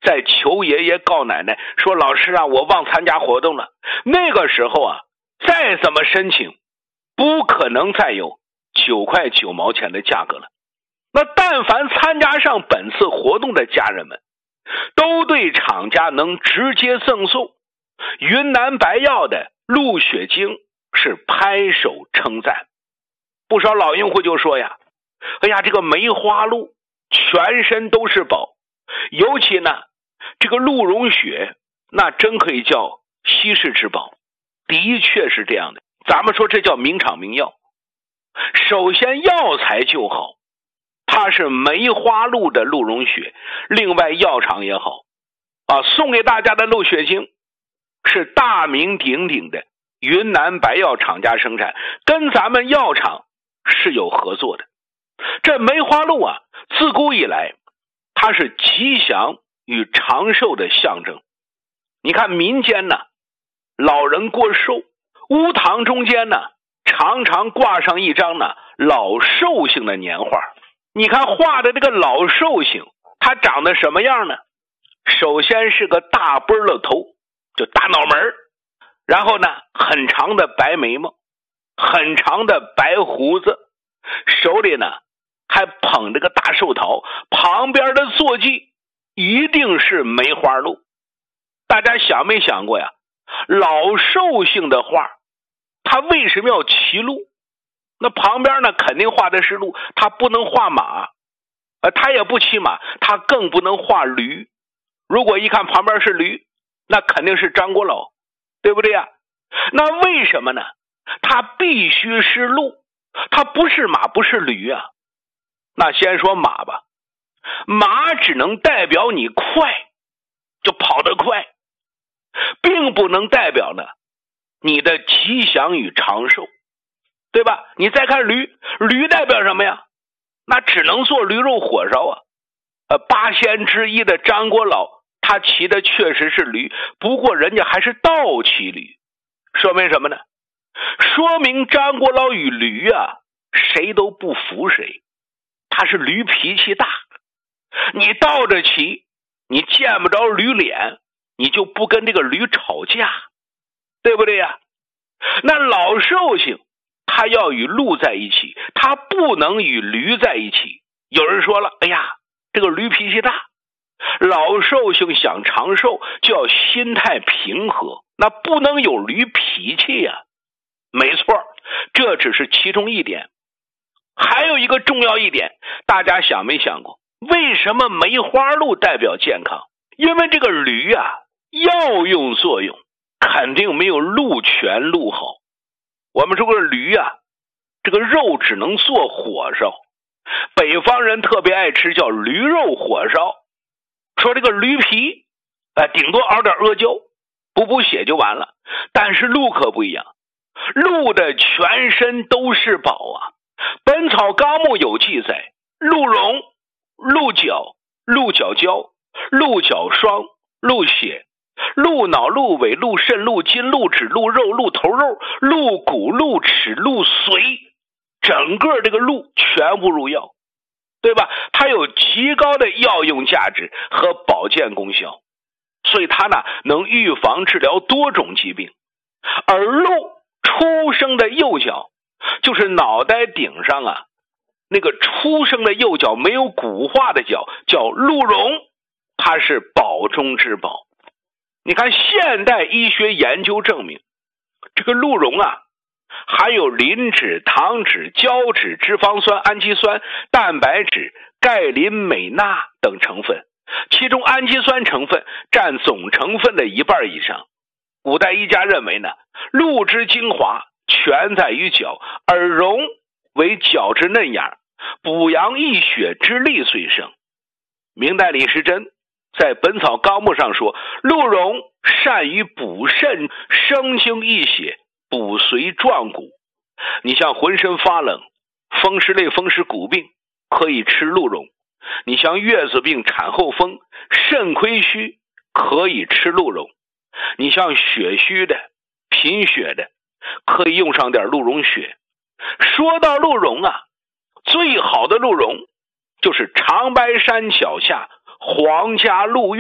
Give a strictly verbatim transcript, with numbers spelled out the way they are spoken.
在求爷爷告奶奶，说老师啊，我忘参加活动了。那个时候啊，再怎么申请，不可能再有九块九毛钱的价格了。那但凡参加上本次活动的家人们，都对厂家能直接赠送云南白药的鹿血精是拍手称赞。不少老用户就说呀，哎呀，这个梅花鹿全身都是宝，尤其呢这个鹿茸血那真可以叫稀世之宝。的确是这样的，咱们说这叫名厂名药。首先药材就好，它是梅花鹿的鹿茸血，另外药厂也好啊，送给大家的鹿血精是大名鼎鼎的云南白药厂家生产，跟咱们药厂是有合作的。这梅花鹿啊，自古以来它是吉祥与长寿的象征。你看民间呢，老人过寿，屋堂中间呢常常挂上一张呢老寿星的年画。你看画的这个老寿星，他长得什么样呢？首先是个大波了头，就大脑门，然后呢很长的白眉毛，很长的白胡子，手里呢还捧着个大寿桃，旁边的坐骑一定是梅花鹿。大家想没想过呀，老寿星的画他为什么要骑鹿？那旁边呢肯定画的是鹿，他不能画马，呃，他也不骑马，他更不能画驴。如果一看旁边是驴，那肯定是张国老，对不对呀？那为什么呢？他必须是鹿，他不是马不是驴啊。那先说马吧，马只能代表你快，就跑得快，并不能代表呢你的吉祥与长寿，对吧？你再看驴，驴代表什么呀？那只能做驴肉火烧啊。呃，八仙之一的张国老，他骑的确实是驴，不过人家还是倒骑驴，说明什么呢？说明张国老与驴啊，谁都不服谁。他是驴脾气大，你倒着骑，你见不着驴脸，你就不跟这个驴吵架，对不对呀？那老寿星他要与鹿在一起，他不能与驴在一起。有人说了，哎呀，这个驴脾气大，老寿星想长寿就要心态平和，那不能有驴脾气呀。没错，这只是其中一点。还有一个重要一点，大家想没想过，为什么梅花鹿代表健康？因为这个驴啊，药用作用肯定没有鹿全鹿好。我们说个驴啊，这个肉只能做火烧，北方人特别爱吃叫驴肉火烧。说这个驴皮，呃，顶多熬点阿胶，补补血就完了。但是鹿可不一样，鹿的全身都是宝啊。本草纲目有记载，鹿茸、鹿角、鹿角胶、鹿角霜、鹿血、鹿脑、鹿尾、鹿肾、鹿筋、鹿脂、鹿肉、鹿头肉、鹿骨、鹿齿、鹿髓，整个这个鹿全部入药，对吧？它有极高的药用价值和保健功效，所以它呢能预防治疗多种疾病。而鹿出生的右脚，就是脑袋顶上啊那个出生的右脚没有骨化的脚，叫鹿茸，它是宝中之宝。你看现代医学研究证明，这个鹿茸啊含有磷脂、糖脂、胶质、脂肪酸、氨基酸、蛋白质、钙、磷、镁、钠等成分，其中氨基酸成分占总成分的一半以上。古代医家认为呢，鹿之精华全在于角，而茸为角之嫩芽，补阳益血之力虽生。明代李时珍在《本草纲目》上说，鹿茸善于补肾、生精益血、补髓壮骨。你像浑身发冷、风湿类风湿骨病，可以吃鹿茸；你像月子病、产后风、肾亏虚，可以吃鹿茸；你像血虚的、贫血的，可以用上点鹿茸血。说到鹿茸啊，最好的鹿茸就是长白山脚下皇家鹿